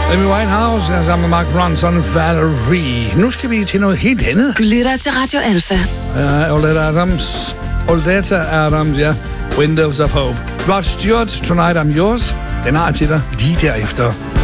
Amy Winehouse er sammen med Mark Ronson, Valerie. Nu skal vi til noget helt andet. Du lytter til Radio Alpha. Oldeta Adams, ja. Windows of Hope. Rod Stewart, Tonight I'm Yours. Den har jeg til dig lige derefter.